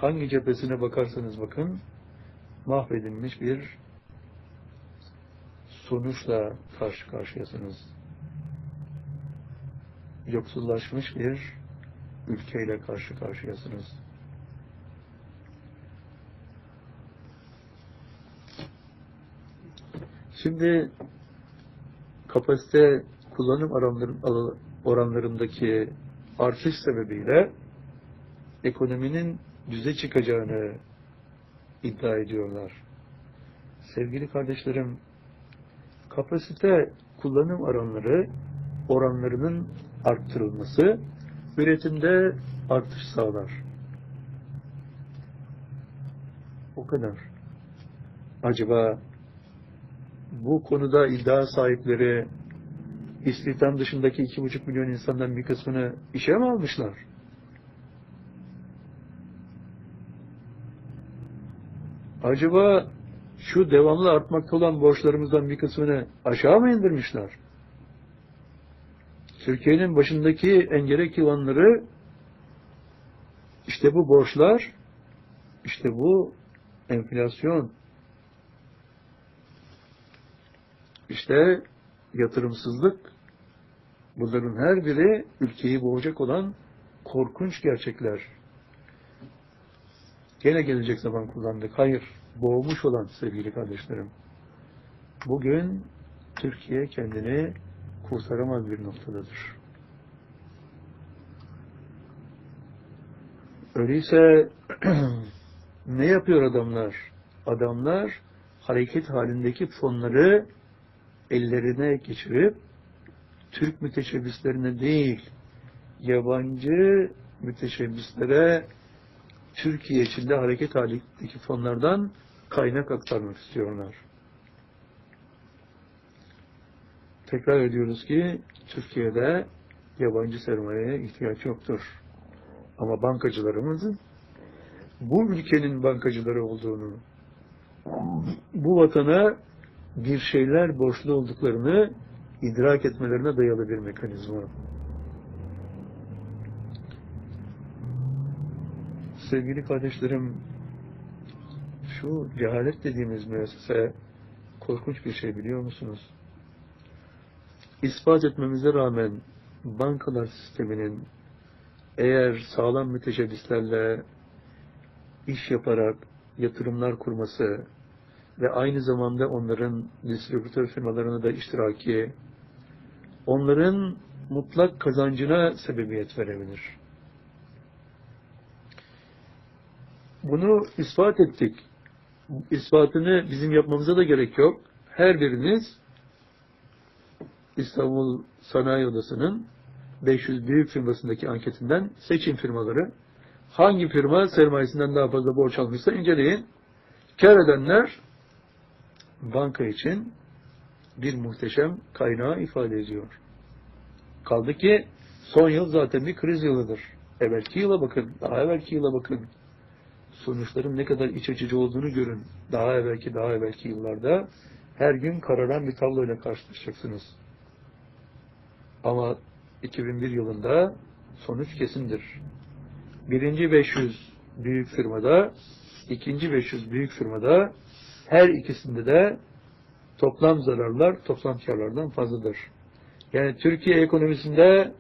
hangi cephesine bakarsanız bakın, mahvedilmiş bir sonuçla karşı karşıyasınız. Yoksullaşmış bir ülkeyle karşı karşıyasınız. Şimdi kapasite kullanım oranlarındaki artış sebebiyle ekonominin düze çıkacağını iddia ediyorlar. Sevgili kardeşlerim, kapasite kullanım oranlarının arttırılması üretimde artış sağlar. O kadar. Acaba bu konuda iddia sahipleri istihdam dışındaki 2,5 milyon insandan bir kısmını işe mi almışlar? Acaba şu devamlı artmakta olan borçlarımızdan bir kısmını aşağı mı indirmişler? Türkiye'nin başındaki engerek yılanları işte bu borçlar, işte bu enflasyon, işte yatırımsızlık, bunların her biri ülkeyi boğacak olan korkunç gerçekler. Gene gelecek zaman kullandık. Hayır, boğmuş olan sevgili kardeşlerim. Bugün Türkiye kendini kurtaramaz bir noktadadır. Öyleyse ne yapıyor adamlar? Adamlar hareket halindeki fonları ellerine geçirip Türk müteşebbislerine değil, yabancı müteşebbislere Türkiye içinde hareket halindeki fonlardan kaynak aktarmak istiyorlar. Tekrar ediyoruz ki Türkiye'de yabancı sermayeye ihtiyaç yoktur. Ama bankacılarımızın bu ülkenin bankacıları olduğunu, bu vatana bir şeyler borçlu olduklarını idrak etmelerine dayalı bir mekanizma. Sevgili kardeşlerim, şu cehalet dediğimiz müessese korkunç bir şey, biliyor musunuz? İspat etmemize rağmen bankalar sisteminin eğer sağlam müteşebbislerle iş yaparak yatırımlar kurması ve aynı zamanda onların distribütör firmalarına da iştiraki, onların mutlak kazancına sebebiyet verebilir. Bunu ispat ettik. İspatını bizim yapmamıza da gerek yok. Her biriniz İstanbul Sanayi Odası'nın 500 büyük firmasındaki anketinden seçin firmaları. Hangi firma sermayesinden daha fazla borç almışsa inceleyin. Kâr edenler banka için bir muhteşem kaynağı ifade ediyor. Kaldı ki son yıl zaten bir kriz yılıdır. Evvelki yıla bakın, daha evvelki yıla bakın. Sonuçların ne kadar iç açıcı olduğunu görün. Daha evvelki yıllarda her gün kararan bir tabloyla karşılaşacaksınız. Ama 2001 yılında sonuç kesindir. Birinci 500 büyük firmada, ikinci 500 büyük firmada, her ikisinde de toplam zararlar toplam karlardan fazladır. Yani Türkiye ekonomisinde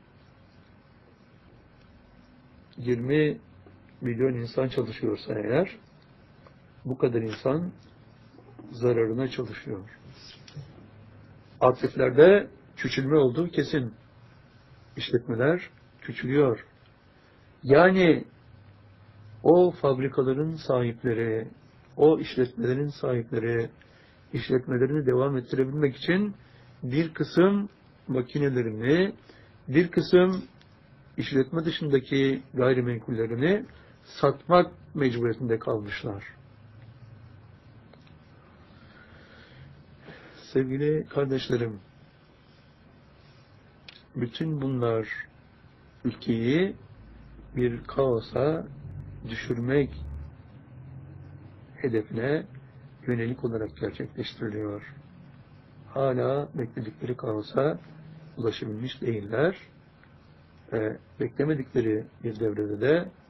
20 milyon insan çalışıyorsa eğer, bu kadar insan zararına çalışıyor. Aktiflerde küçülme olduğu kesin. İşletmeler küçülüyor. Yani o fabrikaların sahipleri, o işletmelerin sahipleri, işletmelerini devam ettirebilmek için bir kısım makinelerini, bir kısım işletme dışındaki gayrimenkullerini satmak mecburiyetinde kalmışlar. Sevgili kardeşlerim, bütün bunlar ülkeyi bir kaosa düşürmek hedefine yönelik olarak gerçekleştiriliyor. Hala bekledikleri kaosa ulaşabilmiş değiller. Beklemedikleri bir devrede de